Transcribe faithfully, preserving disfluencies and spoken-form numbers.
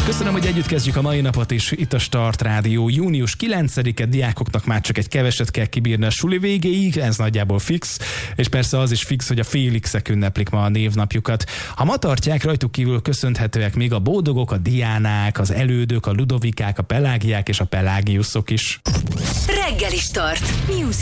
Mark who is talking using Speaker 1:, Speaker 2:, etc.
Speaker 1: Köszönöm, hogy együtt kezdjük a mai napot is. Itt a Start Rádió. június kilencedike, diákoknak már csak egy keveset kell kibírni a suli végéig, ez nagyjából fix, és persze az is fix, hogy a Félixek ünneplik ma a névnapjukat. Ha ma tartják, rajtuk kívül köszönhetőek még a Boldogok, a Diánák, az Elődök, a Ludovikák, a Pelágiák és a Pelágiuszok is.
Speaker 2: Reggeli Start.